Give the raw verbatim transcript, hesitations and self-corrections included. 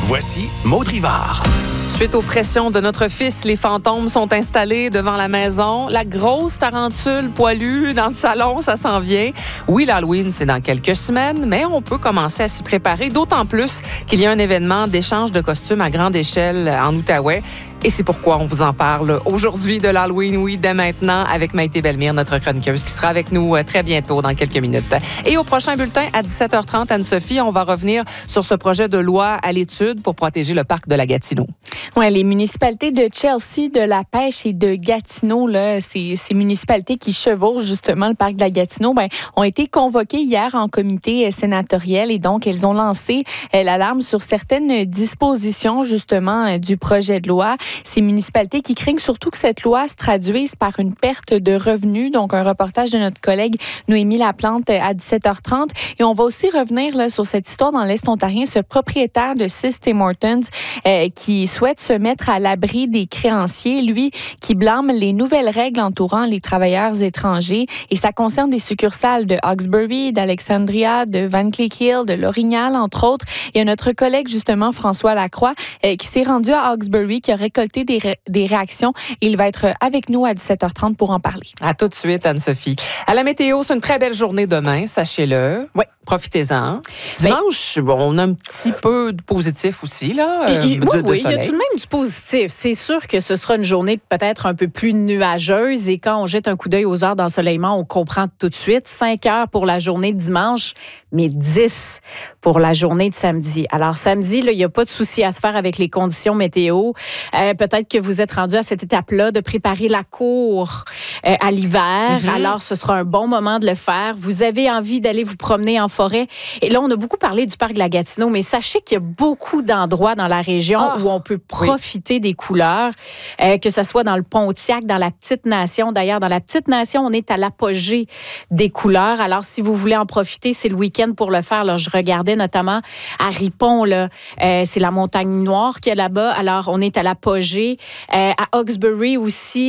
Voici Maud Rivard. Suite aux pressions de notre fils, les fantômes sont installés devant la maison. La grosse tarentule poilue dans le salon, ça s'en vient. Oui, l'Halloween, c'est dans quelques semaines, mais on peut commencer à s'y préparer, d'autant plus qu'il y a un événement d'échange de costumes à grande échelle en Outaouais. Et c'est pourquoi on vous en parle aujourd'hui de l'Halloween, oui, dès maintenant, avec Maïté Bellemire, notre chroniqueuse, qui sera avec nous très bientôt, dans quelques minutes. Et au prochain bulletin, à dix-sept heures trente, Anne-Sophie, on va revenir sur ce projet de loi à l'étude pour protéger le parc de la Gatineau. Ouais, les municipalités de Chelsea, de La Pêche et de Gatineau, là, ces, ces municipalités qui chevauchent justement le parc de la Gatineau, ben, ont été convoquées hier en comité sénatoriel et donc elles ont lancé euh, l'alarme sur certaines dispositions justement euh, du projet de loi. Ces municipalités qui craignent surtout que cette loi se traduise par une perte de revenus. Donc un reportage de notre collègue Noémie Laplante à dix-sept heures trente. Et on va aussi revenir là, sur cette histoire dans l'Est ontarien, ce propriétaire de six Tim Hortons euh, qui souhaite se mettre à l'abri des créanciers, lui qui blâme les nouvelles règles entourant les travailleurs étrangers. Et ça concerne des succursales de Hawkesbury, d'Alexandria, de Van Cleek Hill, de L'Orignal, entre autres. Il y a notre collègue, justement, François Lacroix, euh, qui s'est rendu à Hawkesbury, qui a récolté des, ré- des réactions. Et il va être avec nous à dix-sept heures trente pour en parler. À tout de suite, Anne-Sophie. À la météo, c'est une très belle journée demain, sachez-le. Oui. Profitez-en. Dimanche, bon, on a un petit peu de positif aussi, là. Euh, Et, de, oui, de oui, il y a tout de même du positif. C'est sûr que ce sera une journée peut-être un peu plus nuageuse et quand on jette un coup d'œil aux heures d'ensoleillement, on comprend tout de suite. cinq heures pour la journée de dimanche, mais dix pour la journée de samedi. Alors, samedi, là, il n'y a pas de souci à se faire avec les conditions météo. Euh, peut-être que vous êtes rendu à cette étape-là de préparer la cour euh, à l'hiver. Mm-hmm. Alors, ce sera un bon moment de le faire. Vous avez envie d'aller vous promener en forêt. Et là, on a beaucoup parlé du parc de la Gatineau, mais sachez qu'il y a beaucoup d'endroits dans la région oh, où on peut profiter oui. des couleurs, euh, que ce soit dans le Pontiac, dans la Petite Nation. D'ailleurs, dans la Petite Nation, on est à l'apogée des couleurs. Alors, si vous voulez en profiter, c'est le week-end pour le faire. Là, je regardais notamment à Ripon, là, euh, c'est la montagne noire qu'il y a là-bas. Alors, on est à l'apogée. Euh, à Hawkesbury aussi,